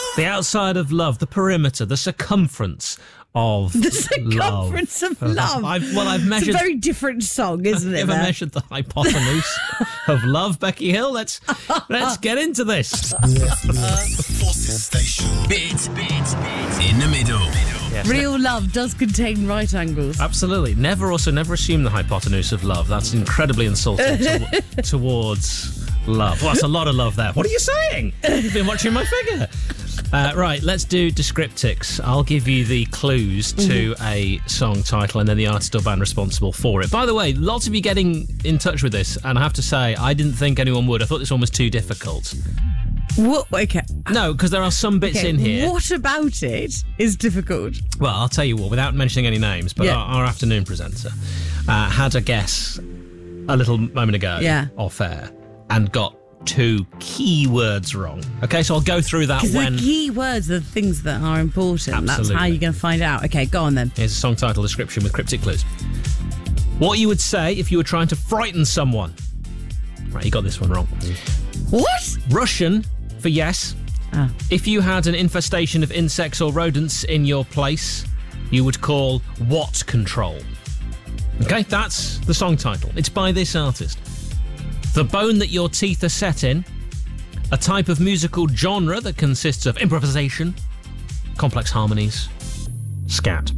The outside of love, the perimeter, the circumference of The circumference of love. I've measured. It's a very different song, isn't it? I've measured the hypotenuse of love, Becky Hill. Let's get into this. Forces Station. Bit in the middle. Yes. Real love does contain right angles. Absolutely. Never assume the hypotenuse of love. That's incredibly insulting towards love. Well, that's a lot of love there. What are you saying? You've been watching my figure. Right, let's do descriptics. I'll give you the clues to a song title and then the artist or band responsible for it. By the way, lots of you getting in touch with this, and I have to say, I didn't think anyone would. I thought this one was too difficult. What? Okay. No, because there are some bits in here. What about it is difficult? Well, I'll tell you what, without mentioning any names, but our afternoon presenter had a guess a little moment ago off air and got 2 key words wrong. Okay, so I'll go through that when... the key words are the things that are important. Absolutely. That's how you're going to find out. Okay, go on then. Here's a song title description with cryptic clues. What you would say if you were trying to frighten someone. Right, you got this one wrong. What? Russian for yes. Oh. If you had an infestation of insects or rodents in your place, you would call what control? Okay, that's the song title. It's by this artist. The bone that your teeth are set in, a type of musical genre that consists of improvisation, complex harmonies, scat.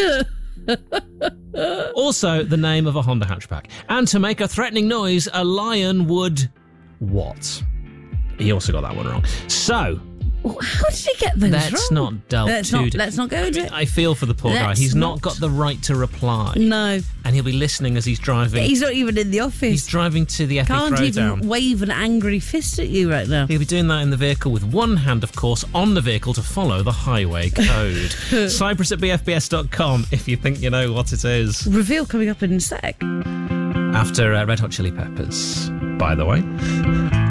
Also, the name of a Honda hatchback. And to make a threatening noise, a lion would... what? He also got that one wrong. So... how did he get those let's wrong? not delve too deep. Let's not go into it. I feel for the poor guy. He's not got the right to reply. No. And he'll be listening as he's driving. He's not even in the office. He's driving to the Epic Can't Throwdown. even wave an angry fist at you right now. He'll be doing that in the vehicle with one hand, of course, on the vehicle to follow the highway code. Cyprus at bfbs.com if you think you know what it is. Reveal coming up in a sec. After Red Hot Chili Peppers, by the way.